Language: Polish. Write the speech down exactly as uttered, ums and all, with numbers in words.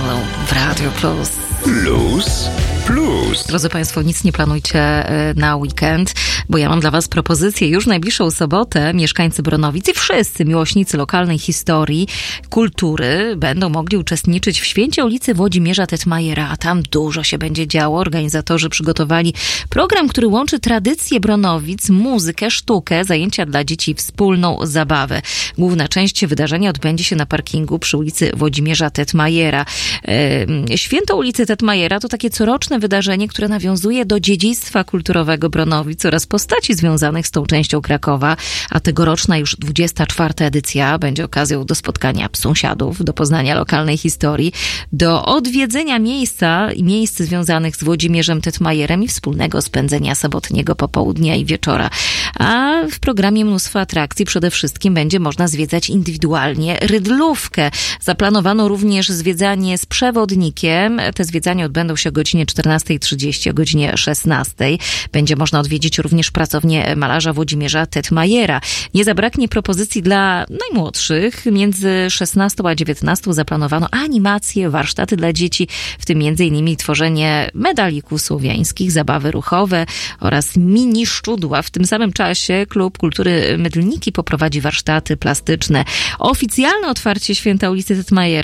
Marshmallow w Radio Plus. Plus, plus. Drodzy Państwo, nic nie planujcie na weekend, bo ja mam dla Was propozycję. Już w najbliższą sobotę mieszkańcy Bronowic i wszyscy miłośnicy lokalnej historii, kultury będą mogli uczestniczyć w święcie ulicy Włodzimierza Tetmajera, a tam dużo się będzie działo. Organizatorzy przygotowali program, który łączy tradycję Bronowic, muzykę, sztukę, zajęcia dla dzieci i wspólną zabawę. Główna część wydarzenia odbędzie się na parkingu przy ulicy Włodzimierza Tetmajera. Święto ulicy Tetmajera to takie coroczne wydarzenie, które nawiązuje do dziedzictwa kulturowego Bronowic oraz postaci związanych z tą częścią Krakowa, a tegoroczna już dwudziesta czwarta edycja będzie okazją do spotkania sąsiadów, do poznania lokalnej historii, do odwiedzenia miejsca i miejsc związanych z Włodzimierzem Tetmajerem i wspólnego spędzenia sobotniego popołudnia i wieczora. A w programie mnóstwo atrakcji. Przede wszystkim będzie można zwiedzać indywidualnie Rydlówkę. Zaplanowano również zwiedzanie z przewodnikiem. Te zwiedzania odbędą się o godzinie czternastej trzydzieści, o godzinie szesnastej. Będzie można odwiedzić również pracownię malarza Włodzimierza Tetmajera. Nie zabraknie propozycji dla najmłodszych. Między szesnastą a dziewiętnastą zaplanowano animacje, warsztaty dla dzieci, w tym między innymi tworzenie medalików słowiańskich, zabawy ruchowe oraz mini szczudła. W tym samym czasie Klub Kultury Mydlniki poprowadzi warsztaty plastyczne. Oficjalne otwarcie Święta ulicy Tetmajera